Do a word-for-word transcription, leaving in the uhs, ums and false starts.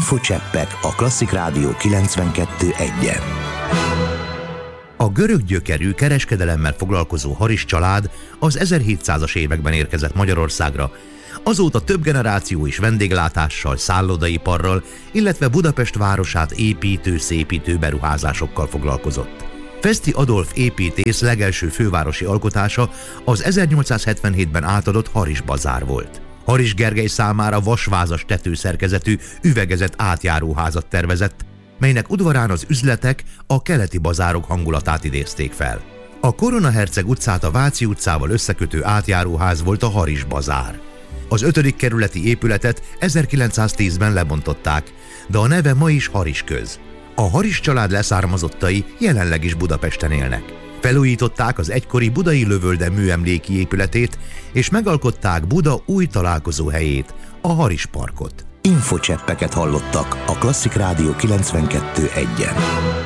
Infocseppek a Klasszik Rádió kilencvenkettő egyen. A görög gyökerű kereskedelemmel foglalkozó Haris család az ezerhétszázas években érkezett Magyarországra. Azóta több generáció is vendéglátással, szállodaiparral, illetve Budapest városát építő-szépítő beruházásokkal foglalkozott. Feszti Adolf építész legelső fővárosi alkotása az ezernyolcszázhetvenhétben átadott Haris bazár volt. Haris Gergely számára vasvázas tetőszerkezetű, üvegezett átjáróházat tervezett, melynek udvarán az üzletek a keleti bazárok hangulatát idézték fel. A Korona Herceg utcát a Váci utcával összekötő átjáróház volt a Haris bazár. Az ötödik kerületi épületet ezerkilencszáztízben lebontották, de a neve ma is Haris köz. A Haris család leszármazottai jelenleg is Budapesten élnek. Felújították az egykori budai Lövölde műemléki épületét, és megalkották Buda új találkozóhelyét, a Haris parkot. Infocseppeket hallottak a Klasszik Rádió kilencvenkettő egyen.